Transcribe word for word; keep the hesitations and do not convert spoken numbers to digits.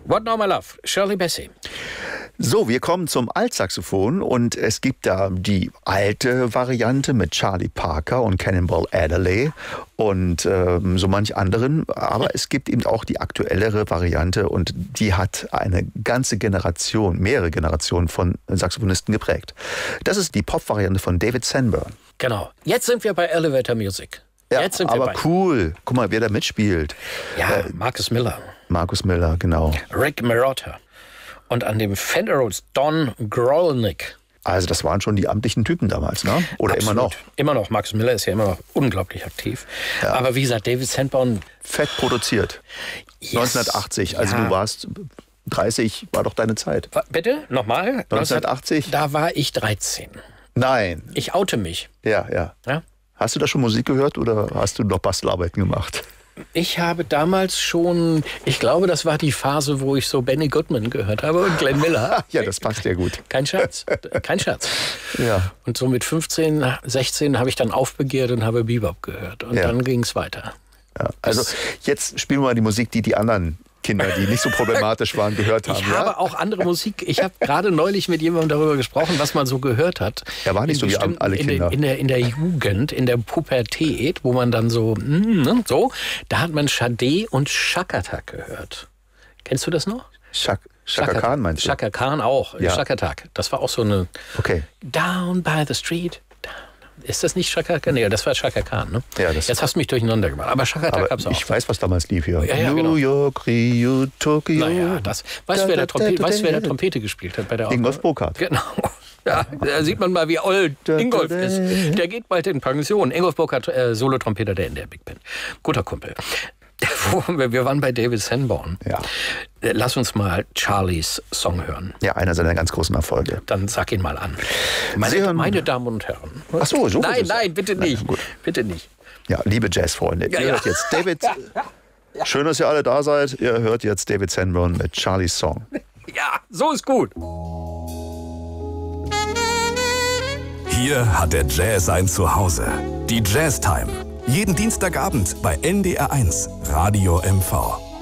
What Now My Love, Shirley Bassey. So, wir kommen zum Altsaxophon und es gibt da die alte Variante mit Charlie Parker und Cannonball Adderley und ähm, so manch anderen, aber es gibt eben auch die aktuellere Variante und die hat eine ganze Generation, mehrere Generationen von Saxophonisten geprägt. Das ist die Pop-Variante von David Sanborn. Genau. Jetzt sind wir bei Elevator Music. Ja, Jetzt sind aber wir bei. Cool. Guck mal, wer da mitspielt. Ja, äh, Marcus Miller. Marcus Miller, genau. Rick Marotta. Und an dem Fender Rhodes Don Grolnick. Also das waren schon die amtlichen Typen damals, ne? Oder Absolut. immer noch? Immer noch. Marcus Miller ist ja immer noch unglaublich aktiv. Ja. Aber wie gesagt, David Sanborn... Fett produziert. Yes. neunzehnhundertachtzig, also ja. Du warst dreißig, war doch deine Zeit. Bitte? Nochmal? neunzehnhundertachtzig? Da war ich dreizehn. Nein. Ich oute mich. Ja, ja. Ja? Hast du da schon Musik gehört oder hast du noch Bastelarbeiten gemacht? Ich habe damals schon, ich glaube, das war die Phase, wo ich so Benny Goodman gehört habe und Glenn Miller. Ja, das passt ja gut. Kein Scherz, kein Scherz. Ja. Und so mit fünfzehn, sechzehn habe ich dann aufbegehrt und habe Bebop gehört. Und ja. Dann ging es weiter. Ja. Also jetzt spielen wir mal die Musik, die die anderen Kinder, die nicht so problematisch waren, gehört haben. Ich ja? habe auch andere Musik. Ich habe gerade neulich mit jemandem darüber gesprochen, was man so gehört hat. Er war nicht so wie alle Kinder. In der, in der Jugend, in der Pubertät, wo man dann so, mm, so, da hat man Sade und Shakatak gehört. Kennst du das noch? Shak Chaka Khan meinst du? Chaka Khan auch. Ja. Shakatak. Das war auch so eine... Okay. Down by the street. Ist das nicht Chaka Khan? Nee, das war Chaka Khan, ne? Ja, das Jetzt hast du mich durcheinander gemacht. Aber Chakatak gab's auch. Ich weiß, was damals lief hier. Ja, ja, New genau. York, Rio, Tokio. Naja, das. Weißt du, wer, der Trompete, weißt, wer der Trompete gespielt hat bei der Ingolf Burkhardt. Genau. Ja, da sieht man mal, wie old Ingolf ist. Der geht bald in Pension. Ingolf Burkhardt, äh, Solo-Trompeter der in der Big Band. Guter Kumpel. Wir waren bei David Sanborn. Ja. Lass uns mal Charlies Song hören. Ja, einer seiner ganz großen Erfolge. Dann sag ihn mal an. Meine, meine Damen und Herren. Ach so, so Nein, nein, bitte nicht. Nein, gut. Bitte nicht. Ja, liebe Jazzfreunde, ja, ihr ja. hört jetzt David. Ja, ja, ja. Schön, dass ihr alle da seid. Ihr hört jetzt David Sanborn mit Charlies Song. Ja, so ist gut. Hier hat der Jazz ein Zuhause. Die Jazz Time. Jeden Dienstagabend bei N D R eins Radio M V.